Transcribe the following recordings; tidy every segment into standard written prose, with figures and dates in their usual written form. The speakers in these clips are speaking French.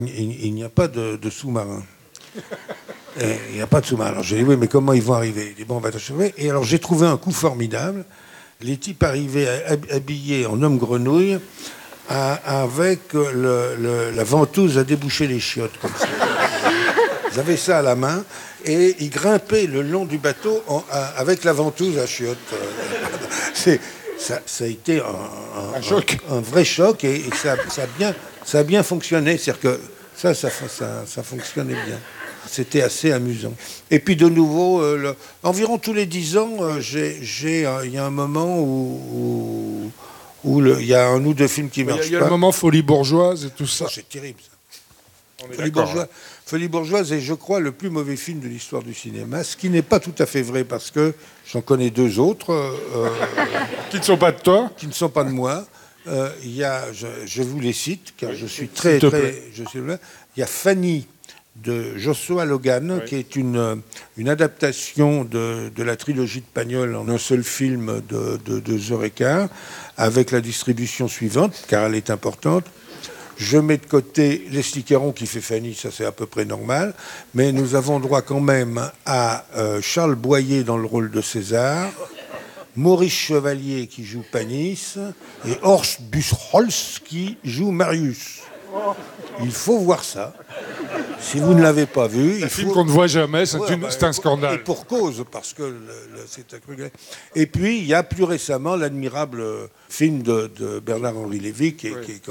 Il n'y a pas de sous-marin. Il n'y a pas de sous-marin. Alors j'ai dit, oui, mais comment ils vont arriver? Il dit, bon, on va t'achever. Et alors j'ai trouvé un coup formidable. Les types arrivaient habillés en homme grenouille avec la ventouse à déboucher les chiottes, comme ça. Ils avaient ça à la main et ils grimpaient le long du bateau avec la ventouse à chiottes. Ça a été un choc. Un vrai choc et ça a bien fonctionné. C'est-à-dire que ça fonctionnait bien. C'était assez amusant. Et puis de nouveau, environ tous les 10 ans, il y a un moment où il y a un ou deux films qui marchent pas. Il y a le moment Folie bourgeoise et tout ça. C'est terrible, ça. Folie bourgeoise est, je crois, le plus mauvais film de l'histoire du cinéma, ce qui n'est pas tout à fait vrai, parce que j'en connais deux autres. Qui ne sont pas de toi? Qui ne sont pas de moi. Je vous les cite, car je suis très... Il y a Fanny de Joshua Logan, oui, qui est une adaptation de la trilogie de Pagnol en un seul film de 2h15, avec la distribution suivante, car elle est importante. Je mets de côté Leslie Caron qui fait Fanny, ça c'est à peu près normal, mais nous avons droit quand même à Charles Boyer dans le rôle de César, Maurice Chevalier qui joue Panis et Horst Buchholz qui joue Marius. Il faut voir ça. Si vous ne l'avez pas vu... Un film qu'on ne voit jamais, c'est un scandale. Et pour cause, parce que c'est un truc... Et puis, il y a plus récemment l'admirable film de Bernard-Henri Lévy, qui est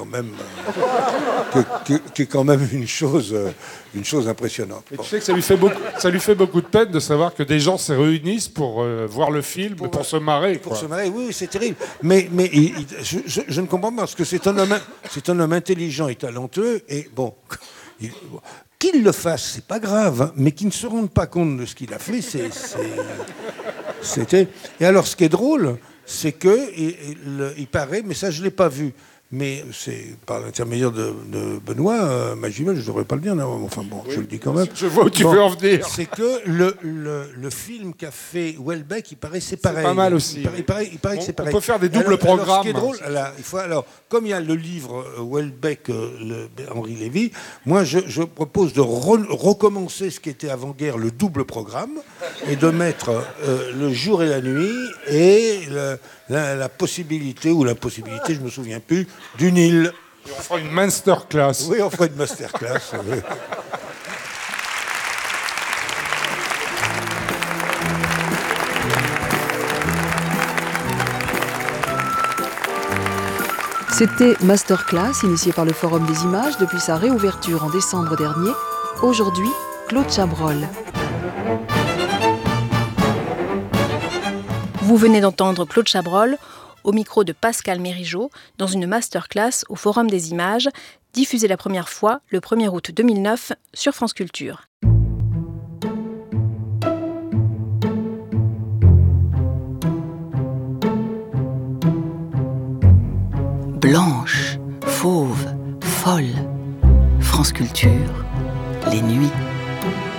quand même une chose impressionnante. Et tu sais que ça lui fait beaucoup de peine de savoir que des gens se réunissent pour voir le film, pour se marrer. Pour se marrer, oui, c'est terrible. Mais je ne comprends pas, parce que c'est un homme intelligent et talentueux, et bon... Qu'il le fasse, c'est pas grave, hein, mais qu'il ne se rende pas compte de ce qu'il a fait, c'était... Et alors, ce qui est drôle, c'est que il paraît, mais ça je l'ai pas vu, mais c'est par l'intermédiaire de Benoît Magimel, je devrais pas le dire, non, enfin bon, oui, je le dis quand même. Je vois où tu veux en venir. C'est que le film qu'a fait Houellebecq, il paraît c'est pareil. C'est pas mal aussi. Il paraît que c'est pareil. On peut faire des doubles programmes. Alors, ce qui est drôle, comme il y a le livre Houellebecq, Henri Lévy, moi je propose de recommencer ce qui était avant-guerre le double programme et de mettre le jour et la nuit et la possibilité ou l'impossibilité, je me souviens plus, d'une île. Et on fera une masterclass. Oui, on fera une masterclass. Oui. C'était Masterclass, initié par le Forum des Images depuis sa réouverture en décembre dernier. Aujourd'hui, Claude Chabrol. Vous venez d'entendre Claude Chabrol au micro de Pascal Mérigeau dans une masterclass au Forum des Images, diffusée la première fois le 1er août 2009 sur France Culture. Blanche, fauve, folle. France Culture, les nuits.